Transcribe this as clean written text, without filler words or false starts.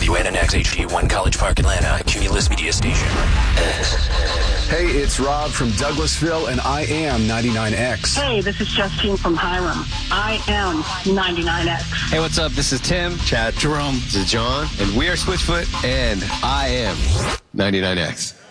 WNNX HD1 College Park, Atlanta, Cumulus Media Station. Hey, it's Rob from Douglasville, and I am 99X. Hey, this is Justine from Hiram. I am 99X. Hey, what's up? This is Tim, Chad, Jerome, This is John, and we are Switchfoot, and I am 99X.